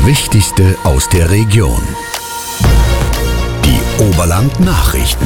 Wichtigste aus der Region. Die Oberland-Nachrichten.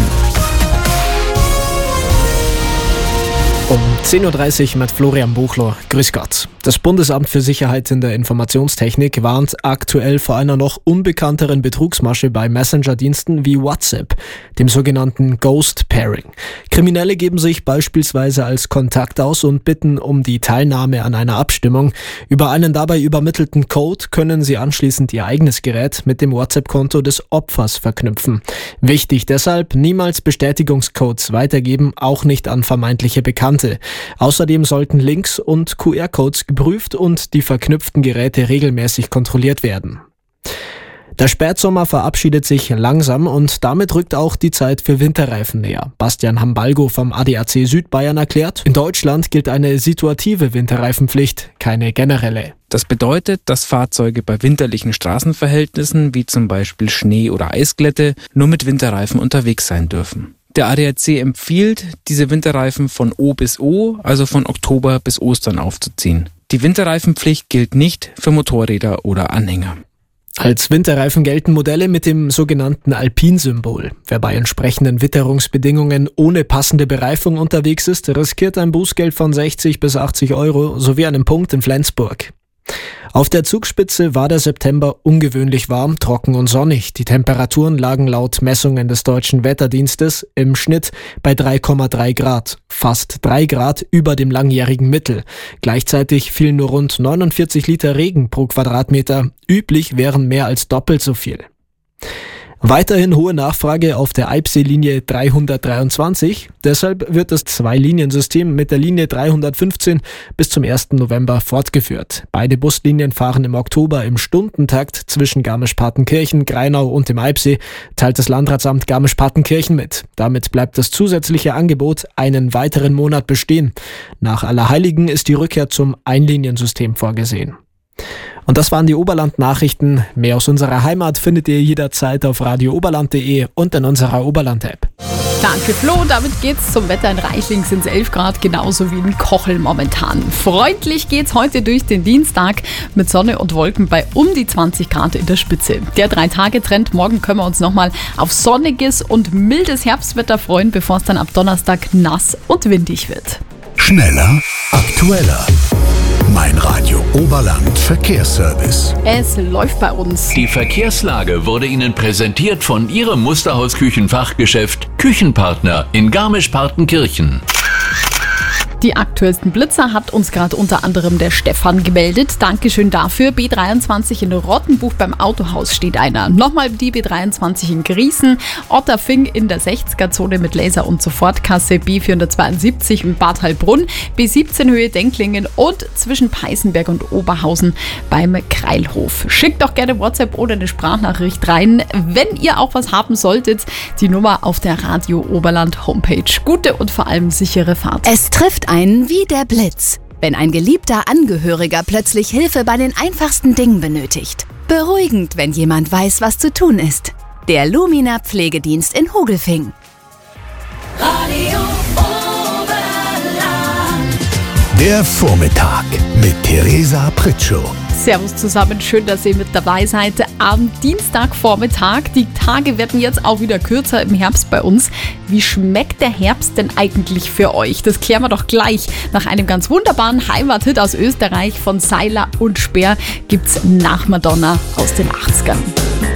Um 10.30 Uhr mit Florian Buchler. Grüß Gott. Das Bundesamt für Sicherheit in der Informationstechnik warnt aktuell vor einer noch unbekannteren Betrugsmasche bei Messenger-Diensten wie WhatsApp, dem sogenannten Ghost Pairing. Kriminelle geben sich beispielsweise als Kontakt aus und bitten um die Teilnahme an einer Abstimmung. Über einen dabei übermittelten Code können sie anschließend ihr eigenes Gerät mit dem WhatsApp-Konto des Opfers verknüpfen. Wichtig deshalb, niemals Bestätigungscodes weitergeben, auch nicht an vermeintliche Bekannte. Außerdem sollten Links und QR-Codes geprüft und die verknüpften Geräte regelmäßig kontrolliert werden. Der Spätsommer verabschiedet sich langsam und damit rückt auch die Zeit für Winterreifen näher. Bastian Hambalgo vom ADAC Südbayern erklärt, in Deutschland gilt eine situative Winterreifenpflicht, keine generelle. Das bedeutet, dass Fahrzeuge bei winterlichen Straßenverhältnissen wie zum Beispiel Schnee oder Eisglätte nur mit Winterreifen unterwegs sein dürfen. Der ADAC empfiehlt, diese Winterreifen von O bis O, also von Oktober bis Ostern aufzuziehen. Die Winterreifenpflicht gilt nicht für Motorräder oder Anhänger. Als Winterreifen gelten Modelle mit dem sogenannten Alpin-Symbol. Wer bei entsprechenden Witterungsbedingungen ohne passende Bereifung unterwegs ist, riskiert ein Bußgeld von 60 bis 80 Euro sowie einen Punkt in Flensburg. Auf der Zugspitze war der September ungewöhnlich warm, trocken und sonnig. Die Temperaturen lagen laut Messungen des Deutschen Wetterdienstes im Schnitt bei 3,3 Grad, fast 3 Grad über dem langjährigen Mittel. Gleichzeitig fielen nur rund 49 Liter Regen pro Quadratmeter. Üblich wären mehr als doppelt so viel. Weiterhin hohe Nachfrage auf der Eibsee-Linie 323. Deshalb wird das Zwei-Linien-System mit der Linie 315 bis zum 1. November fortgeführt. Beide Buslinien fahren im Oktober im Stundentakt zwischen Garmisch-Partenkirchen, Grainau und dem Eibsee, teilt das Landratsamt Garmisch-Partenkirchen mit. Damit bleibt das zusätzliche Angebot einen weiteren Monat bestehen. Nach Allerheiligen ist die Rückkehr zum Einliniensystem vorgesehen. Und das waren die Oberland-Nachrichten. Mehr aus unserer Heimat findet ihr jederzeit auf radiooberland.de und in unserer Oberland-App. Danke Flo, damit geht's zum Wetter. In Reichling sind es 11 Grad, genauso wie in Kochel momentan. Freundlich geht's heute durch den Dienstag mit Sonne und Wolken bei um die 20 Grad in der Spitze. Der 3-Tage-Trend, morgen können wir uns nochmal auf sonniges und mildes Herbstwetter freuen, bevor es dann ab Donnerstag nass und windig wird. Schneller, aktueller. Mein Radio Oberland Verkehrsservice. Es läuft bei uns. Die Verkehrslage wurde Ihnen präsentiert von Ihrem Musterhaus-Küchenfachgeschäft Küchenpartner in Garmisch-Partenkirchen. Die aktuellsten Blitzer hat uns gerade unter anderem der Stefan gemeldet. Dankeschön dafür. B23 in Rottenbuch beim Autohaus steht einer. Nochmal die B23 in Griesen. Otterfing in der 60er-Zone mit Laser- und Sofortkasse. B472 in Bad Heilbrunn. B17 Höhe Denklingen und zwischen Peißenberg und Oberhausen beim Kreilhof. Schickt doch gerne WhatsApp oder eine Sprachnachricht rein, wenn ihr auch was haben solltet. Die Nummer auf der Radio Oberland Homepage. Gute und vor allem sichere Fahrt. Es trifft einen wie der Blitz, wenn ein geliebter Angehöriger plötzlich Hilfe bei den einfachsten Dingen benötigt. Beruhigend, wenn jemand weiß, was zu tun ist. Der Lumina Pflegedienst in Hogelfing. Radio Oberland. Der Vormittag mit Theresa Pritschow. Servus zusammen, schön, dass ihr mit dabei seid am Dienstagvormittag. Die Tage werden jetzt auch wieder kürzer im Herbst bei uns. Wie schmeckt der Herbst denn eigentlich für euch? Das klären wir doch gleich. Nach einem ganz wunderbaren Heimathit aus Österreich von Seiler und Speer gibt's Nach Madonna aus den 80ern.